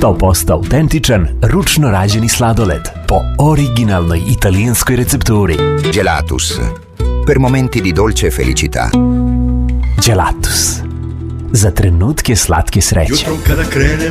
100% autentičan, ručno rađeni sladoled po originalnoj italijanskoj recepturi. Gelatus, per momenti di dolce felicità. Gelatus, za trenutke slatke sreće.